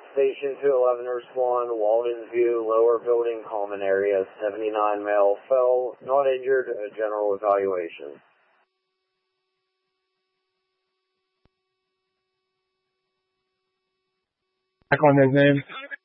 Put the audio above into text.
Station 211 respond, Walden's View, lower building, common area, 79 male, fell, not injured, general evaluation. Back on his name.